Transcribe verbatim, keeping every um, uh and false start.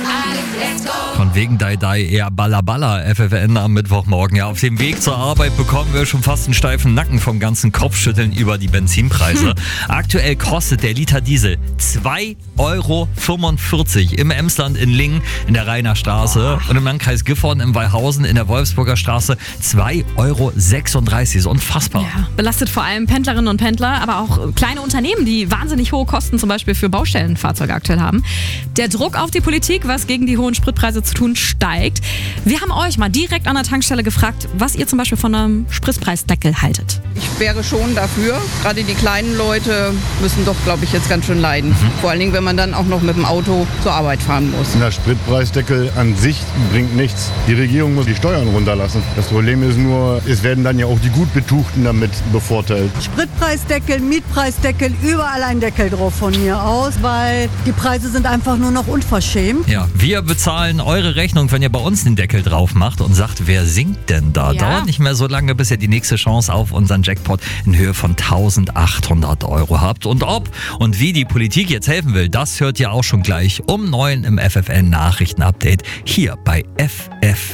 Von wegen Dai Dai eher Balla Balla, F F N am Mittwochmorgen. Ja, auf dem Weg zur Arbeit bekommen wir schon fast einen steifen Nacken vom ganzen Kopfschütteln über die Benzinpreise. Aktuell kostet der Liter Diesel zwei Euro fünfundvierzig im Emsland in Lingen in der Rheiner Straße und im Landkreis Gifhorn in Weilhausen in der Wolfsburger Straße zwei Euro sechsunddreißig. Ist unfassbar. Ja, belastet vor allem Pendlerinnen und Pendler, aber auch kleine Unternehmen, die wahnsinnig hohe Kosten zum Beispiel für Baustellenfahrzeuge aktuell haben. Der Druck auf die Politik, was gegen die hohen Spritpreise zu tun, steigt. Wir haben euch mal direkt an der Tankstelle gefragt, was ihr zum Beispiel von einem Spritpreisdeckel haltet. Ich wäre schon dafür. Gerade die kleinen Leute müssen doch, glaube ich, jetzt ganz schön leiden. Mhm. Vor allen Dingen, wenn man dann auch noch mit dem Auto zur Arbeit fahren muss. Der Spritpreisdeckel an sich bringt nichts. Die Regierung muss die Steuern runterlassen. Das Problem ist nur, es werden dann ja auch die Gutbetuchten damit bevorteilt. Spritpreisdeckel, Mietpreisdeckel, überall ein Deckel drauf von mir aus, weil die Preise sind einfach nur noch unverschämt. Ja, wir bezahlen eure Rechnung, wenn ihr bei uns den Deckel drauf macht und sagt, wer singt denn da? Ja. Dauert nicht mehr so lange, bis ihr die nächste Chance auf unseren Jackpot in Höhe von eintausendachthundert Euro habt. Und ob und wie die Politik jetzt helfen will, das hört ihr auch schon gleich um neun im F F N Nachrichtenupdate hier bei F F